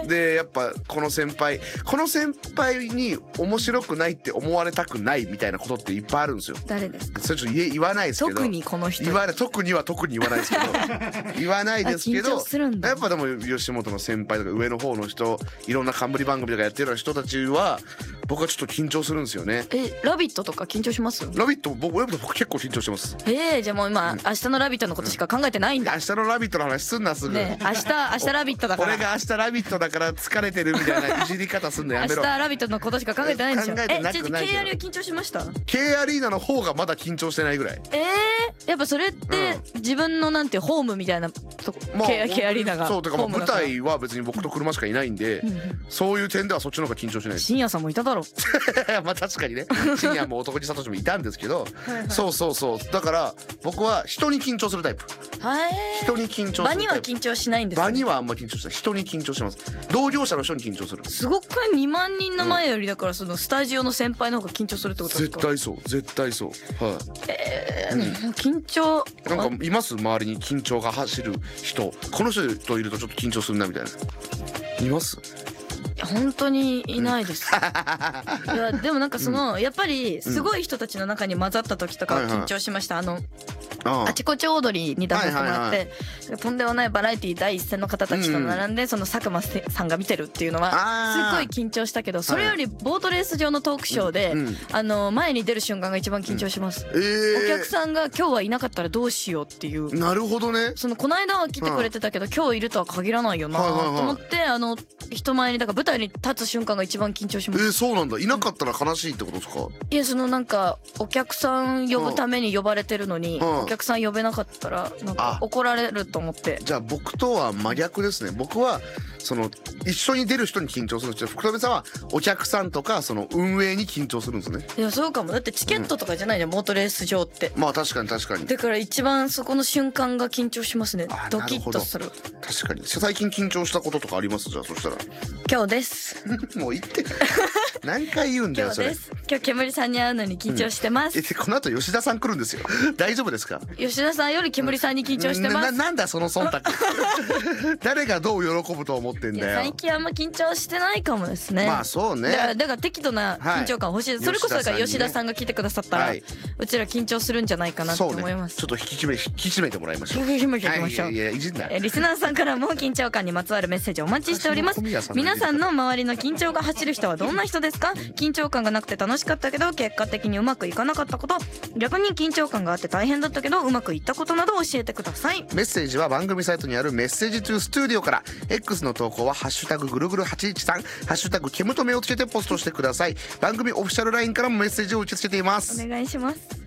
でやっぱこの先輩に面白くないって思われたくないみたいなことっていっぱいあるんですよ。 誰ですか？ それちょっと言わないですけど、 特にこの人特に言わないですけど言わないですけど、 緊張するんだ。 やっぱでも吉本の先輩とか上の方の人、いろんな冠番組とかやってるような人たちは僕はちょっと緊張するんですよね。 ラビットとか緊張します？ ラビット僕結構緊張してます。 じゃあもう今、明日のラビットのことしか考えてないんだ。 明日のラビットの話すんなすぐ、 ね、明日ラビットだから。 俺が明日ラビットだから疲れてるみたいないじり方すんのやめろ。 明日ラビットのことしか考えてないんでしょ。 考えてなくないけど。 K アリーナ緊張しました？ K アリーナの方がまだ緊張してないぐらい。 やっぱそれって自分のなんてホームみたいなとこ、K アリーナがそうだから舞台は別に僕と車しかいないんで、そういう点ではそっちの方が緊張しないです。 深夜さんもいただろまあ確かにね、深夜も男に聡もいたんですけどそうだから僕は人に緊張するタイプ。人に緊張するタイプ。場には緊張しないんですね。場にはあんま緊張しない。人に緊張します。同業者の人に緊張する。 すごく2万人の前よりだから、そのスタジオの先輩の方が緊張するってことですか？ 絶対そうはい。 緊張なんかいます？周りに緊張が走る人、この人といるとちょっと緊張するなみたいな、います？ 本当にいないですいやでもなんかその、やっぱりすごい人たちの中に混ざった時とかは緊張しました。あちこちオードリーに出させてもらって、とんでもないバラエティ第一線の方たちと並んで、その佐久間さんが見てるっていうのはすっごい緊張したけど、それよりボートレース上のトークショーで、前に出る瞬間が一番緊張します。お客さんが今日はいなかったらどうしようっていう。 なるほどね。 この間は来てくれてたけど、今日いるとは限らないよなと思って、人前にだから舞台に立つ瞬間が一番緊張します。 そうなんだ。いなかったら悲しいってことですか？ いやなんかお客さん呼ぶために呼ばれてるのに、お客さん呼べなかったらなんか怒られると思って。 じゃあ僕とは真逆ですね。僕は一緒に出る人に緊張するんですよ。福留さんはお客さんとか運営に緊張するんですね。いやそうかも。だってチケットとかじゃないじゃん、ボートレース場って。 まあ確かにだから一番そこの瞬間が緊張しますね。ドキッとする。 確かに。最近緊張したこととかあります？じゃあそしたら今日ですもう言って何回言うんだよそれ。 今日煙さんに会うのに緊張してます。 この後吉田さん来るんですよ。大丈夫ですか？ 吉田さんより煙さんに緊張してます。 なんだその忖度誰がどう喜ぶと思ってんだよ。 最近あんま緊張してないかもですね。 まあそうね。 だから適度な緊張感欲しい。それこそが吉田さんが来てくださったら、うちら緊張するんじゃないかなと思います。 ちょっと引き締めてもらいましょう。 引き締めていきましょう。 いじんな。 リスナーさんからも緊張感にまつわるメッセージお待ちしております。皆さんの周りの緊張が走る人はどんな人ですか？緊張感がなくて楽しかったけど結果的にうまくいかなかったこと、逆に緊張感があって大変だったけどうまくいったことなど教えてください。 メッセージは番組サイトにあるメッセージトゥースタジオから、 X の投稿はハッシュタグぐるぐる813、ハッシュタグケムトメをつけてポストしてください。番組オフィシャル LINE からもメッセージを受け付けています。 お願いします。